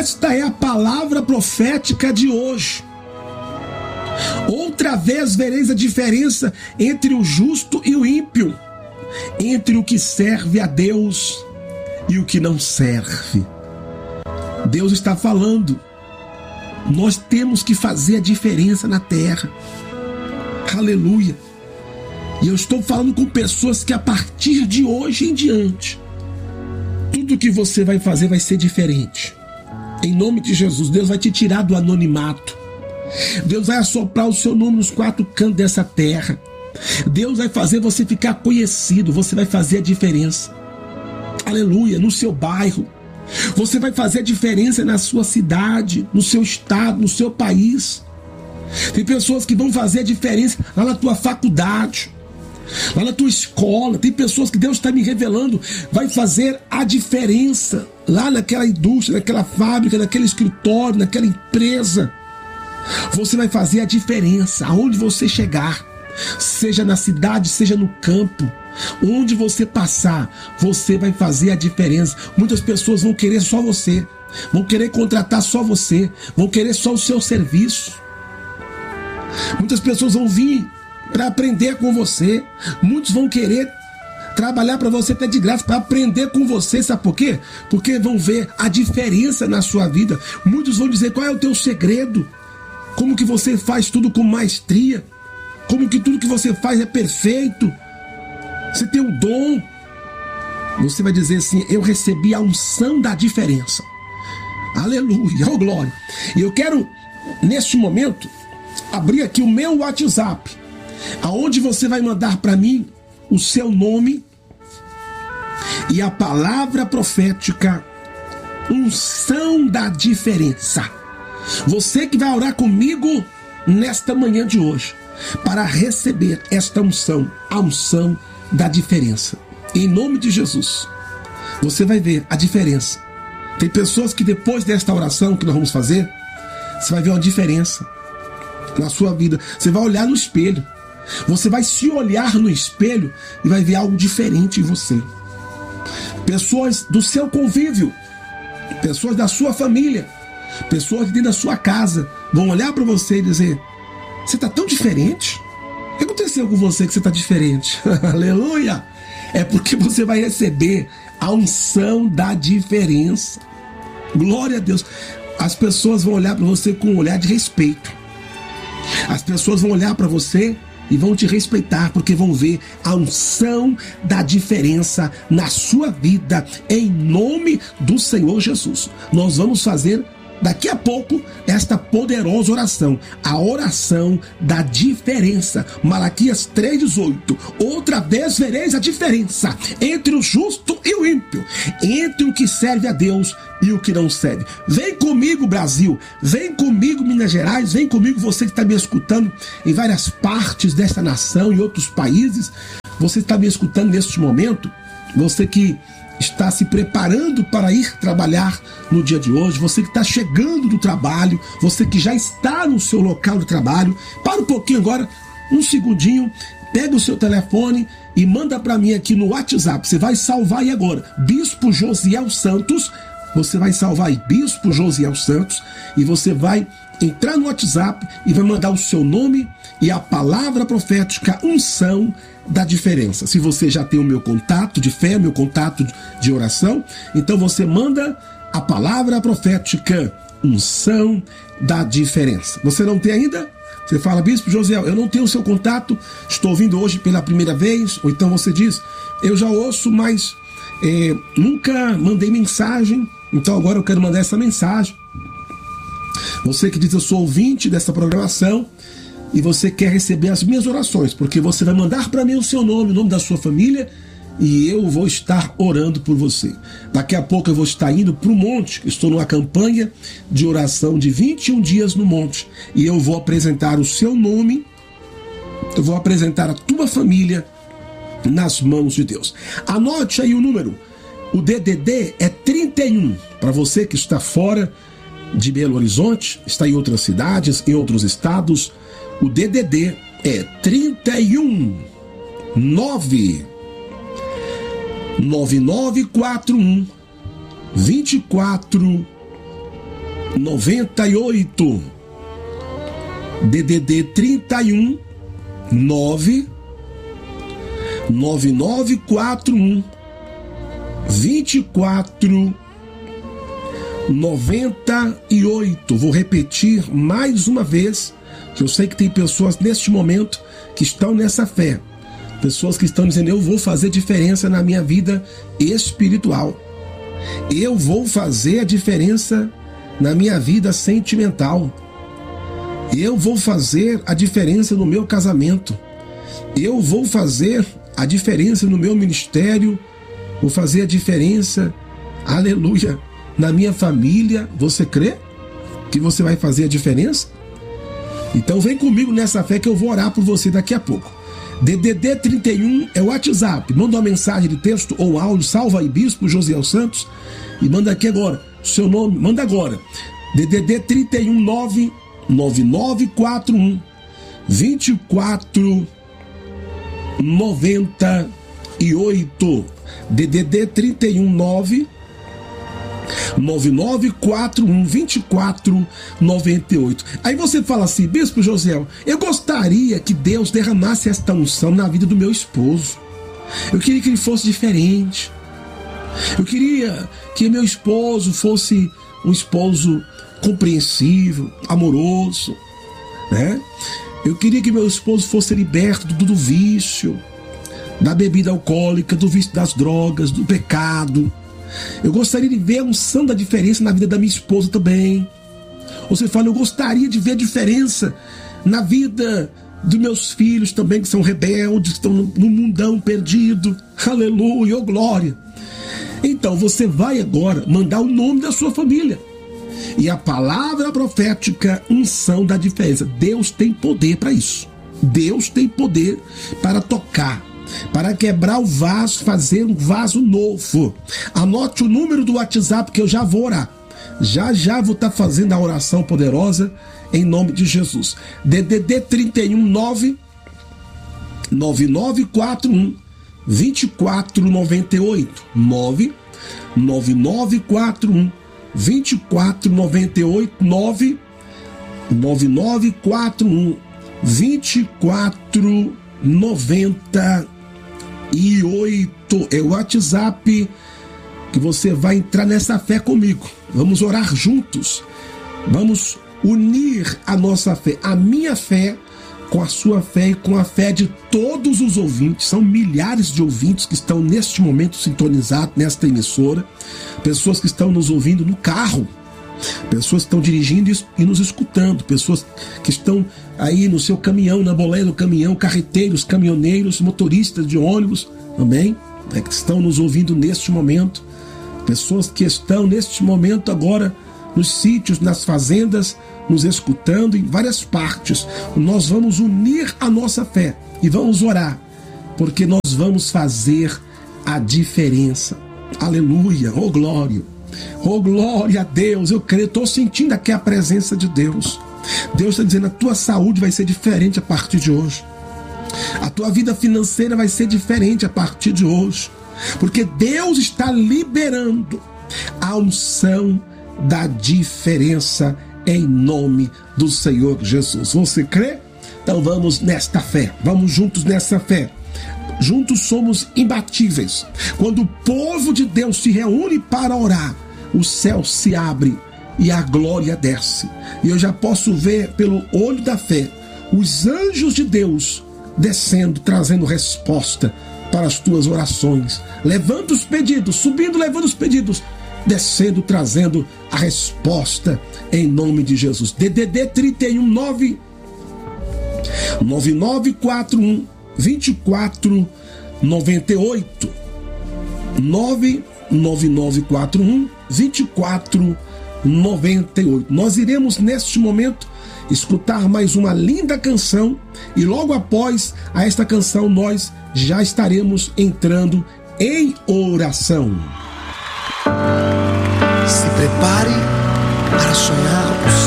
esta é a palavra profética de hoje. Outra vez vereis a diferença entre o justo e o ímpio, entre o que serve a Deus e o que não serve. Deus está falando. Nós temos que fazer a diferença na terra. Aleluia. E eu estou falando com pessoas que a partir de hoje em diante, tudo que você vai fazer vai ser diferente. Em nome de Jesus, Deus vai te tirar do anonimato. Deus vai assoprar o seu nome nos quatro cantos dessa terra. Deus vai fazer você ficar conhecido. Você vai fazer a diferença. Aleluia, no seu bairro. Você vai fazer a diferença na sua cidade, no seu estado, no seu país. Tem pessoas que vão fazer a diferença lá na tua faculdade, lá na tua escola. Tem pessoas que Deus está me revelando, vai fazer a diferença lá naquela indústria, naquela fábrica, naquele escritório, naquela empresa. Você vai fazer a diferença aonde você chegar, seja na cidade, seja no campo. Onde você passar, você vai fazer a diferença. Muitas pessoas vão querer só você, vão querer contratar só você, vão querer só o seu serviço. Muitas pessoas vão vir para aprender com você. Muitos vão querer trabalhar para você até de graça, para aprender com você. Sabe por quê? Porque vão ver a diferença na sua vida. Muitos vão dizer: qual é o teu segredo? Como que você faz tudo com maestria? Como que tudo que você faz é perfeito? Você tem um dom. Você vai dizer assim: eu recebi a unção da diferença. Aleluia, oh glória. E eu quero, neste momento, abrir aqui o meu WhatsApp, aonde você vai mandar para mim o seu nome e a palavra profética, unção da diferença. Você que vai orar comigo nesta manhã de hoje, para receber esta unção, a unção da diferença. Em nome de Jesus, você vai ver a diferença. Tem pessoas que depois desta oração que nós vamos fazer, você vai ver uma diferença na sua vida. Você vai olhar no espelho. Você vai se olhar no espelho e vai ver algo diferente em você. Pessoas do seu convívio, pessoas da sua família, pessoas dentro da sua casa vão olhar para você e dizer: você está tão diferente. O que aconteceu com você que você está diferente? Aleluia! É porque você vai receber a unção da diferença. Glória a Deus. As pessoas vão olhar para você com um olhar de respeito. As pessoas vão olhar para você e vão te respeitar, porque vão ver a unção da diferença na sua vida, em nome do Senhor Jesus. Nós vamos fazer daqui a pouco esta poderosa oração, a oração da diferença. Malaquias 3,18. Outra vez vereis a diferença entre o justo e o ímpio, entre o que serve a Deus e o que não serve. Vem comigo, Brasil, vem comigo, Minas Gerais, vem comigo, você que está me escutando em várias partes desta nação e outros países. Você está me escutando neste momento, você que está se preparando para ir trabalhar no dia de hoje, você que está chegando do trabalho, você que já está no seu local de trabalho. Para um pouquinho agora, um segundinho, pega o seu telefone e manda para mim aqui no WhatsApp. Você vai salvar aí agora, Bispo Josiel Santos. Você vai salvar aí, Bispo Josiel Santos, e você vai entrar no WhatsApp e vai mandar o seu nome e a palavra profética, unção da diferença. Se você já tem o meu contato de fé, meu contato de oração, então você manda a palavra profética, unção da diferença. Você não tem ainda? Você fala: Bispo Josiel, eu não tenho o seu contato, estou ouvindo hoje pela primeira vez. Ou então você diz: eu já ouço, mas nunca mandei mensagem, então agora eu quero mandar essa mensagem. Você que diz: eu sou ouvinte dessa programação e você quer receber as minhas orações, porque você vai mandar para mim o seu nome, o nome da sua família, e eu vou estar orando por você. Daqui a pouco eu vou estar indo para o monte. Estou numa campanha de oração de 21 dias no monte, e eu vou apresentar o seu nome, eu vou apresentar a tua família nas mãos de Deus. Anote aí o número. O DDD é 31, para você que está fora de Belo Horizonte, está em outras cidades, em outros estados. O DDD é 31 99941 24 98, DDD 31 9 9941 24 98. Vou repetir mais uma vez, que eu sei que tem pessoas neste momento que estão nessa fé, pessoas que estão dizendo: eu vou fazer diferença na minha vida espiritual, eu vou fazer a diferença na minha vida sentimental, eu vou fazer a diferença no meu casamento, eu vou fazer a diferença no meu ministério, vou fazer a diferença, aleluia, na minha família. Você crê que você vai fazer a diferença? Então vem comigo nessa fé que eu vou orar por você daqui a pouco. DDD 31 é o WhatsApp. Manda uma mensagem de texto ou áudio, salva aí Bispo Josiel Santos, e manda aqui agora o seu nome, manda agora. DDD 31 9 9941 24 98. DDD 31 9 9941 24 98. Aí você fala assim: Bispo Josiel, eu gostaria que Deus derramasse esta unção na vida do meu esposo. Eu queria que ele fosse diferente. Eu queria que meu esposo fosse um esposo compreensivo, amoroso, né? Eu queria que meu esposo fosse liberto do vício, da bebida alcoólica, do vício das drogas, do pecado. Eu gostaria de ver a unção da diferença na vida da minha esposa também. Você fala: eu gostaria de ver a diferença na vida dos meus filhos também, que são rebeldes, que estão no mundão perdido. Aleluia, oh glória. Então você vai agora mandar o nome da sua família e a palavra profética, unção da diferença. Deus tem poder para isso. Deus tem poder para tocar, para quebrar o vaso, fazer um vaso novo. Anote o número do WhatsApp que eu já vou orar. Já vou estar fazendo a oração poderosa em nome de Jesus. DDD 31 9 9941 24 98 9 9941 24 98 9 9941 24 98. É o WhatsApp que você vai entrar nessa fé comigo. Vamos orar juntos. Vamos unir a nossa fé, a minha fé com a sua fé e com a fé de todos os ouvintes. São milhares de ouvintes que estão neste momento sintonizados nesta emissora. Pessoas que estão nos ouvindo no carro, pessoas que estão dirigindo e nos escutando, pessoas que estão aí no seu caminhão, na boleia do caminhão, carreteiros, caminhoneiros, motoristas de ônibus também, né, que estão nos ouvindo neste momento, pessoas que estão neste momento agora nos sítios, nas fazendas, nos escutando em várias partes. Nós vamos unir a nossa fé e vamos orar, porque nós vamos fazer a diferença. Aleluia, oh glória. Oh, glória a Deus, eu creio, estou sentindo aqui a presença de Deus. Deus está dizendo: a tua saúde vai ser diferente a partir de hoje. A tua vida financeira vai ser diferente a partir de hoje. Porque Deus está liberando a unção da diferença em nome do Senhor Jesus. Você crê? Então vamos nesta fé, vamos juntos nessa fé. Juntos somos imbatíveis. Quando o povo de Deus se reúne para orar, o céu se abre e a glória desce. E eu já posso ver pelo olho da fé os anjos de Deus descendo, trazendo resposta para as tuas orações, levando os pedidos, subindo, levando os pedidos, descendo, trazendo a resposta em nome de Jesus. DDD 31 9 9941 24 98 9 9941 24 98. Nós iremos neste momento escutar mais uma linda canção e logo após a esta canção nós já estaremos entrando em oração. Se prepare para sonhar